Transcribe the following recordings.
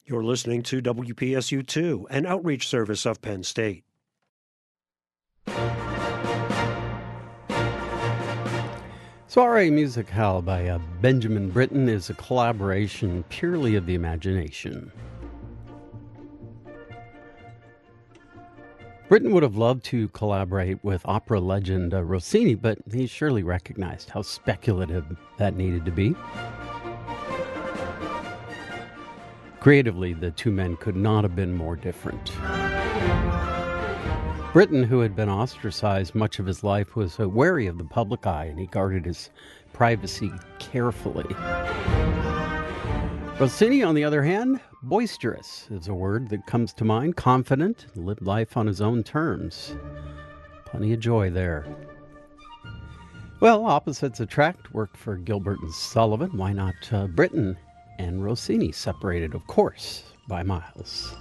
You're listening to WPSU2, an outreach service of Penn State. Soiree Musicale by Benjamin Britten is a collaboration purely of the imagination. Britten would have loved to collaborate with opera legend Rossini, but he surely recognized how speculative that needed to be. Creatively, the two men could not have been more different. Britten, who had been ostracized much of his life, was wary of the public eye, and he guarded his privacy carefully. Rossini, on the other hand, boisterous is a word that comes to mind, confident, lived life on his own terms. Plenty of joy there. Well, opposites attract worked for Gilbert and Sullivan. Why not Britten and Rossini, separated, of course, by miles?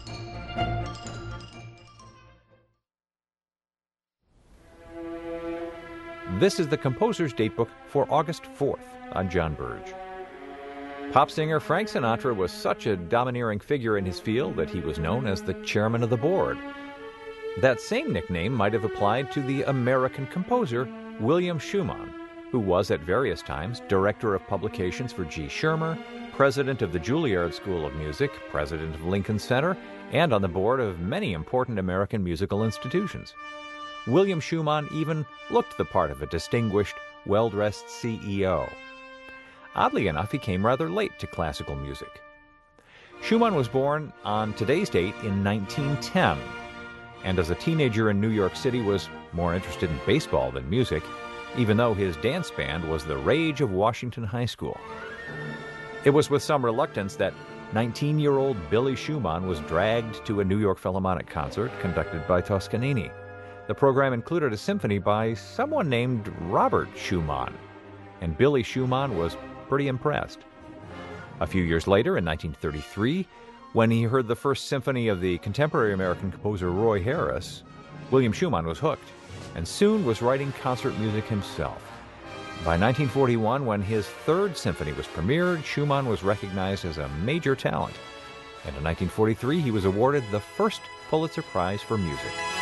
This is the Composer's Datebook for August 4th. I'm John Burge. Pop singer Frank Sinatra was such a domineering figure in his field that he was known as the chairman of the board. That same nickname might have applied to the American composer William Schumann, who was at various times director of publications for G. Schirmer, president of the Juilliard School of Music, president of Lincoln Center, and on the board of many important American musical institutions. William Schumann even looked the part of a distinguished, well-dressed CEO. Oddly enough, he came rather late to classical music. Schumann was born on today's date in 1910, and as a teenager in New York City was more interested in baseball than music, even though his dance band was the rage of Washington High School. It was with some reluctance that 19-year-old Billy Schumann was dragged to a New York Philharmonic concert conducted by Toscanini. The program included a symphony by someone named Robert Schumann, and Billy Schumann was pretty impressed. A few years later, in 1933, when he heard the first symphony of the contemporary American composer Roy Harris, William Schumann was hooked, and soon was writing concert music himself. By 1941, when his third symphony was premiered, Schumann was recognized as a major talent, and in 1943 he was awarded the first Pulitzer Prize for Music.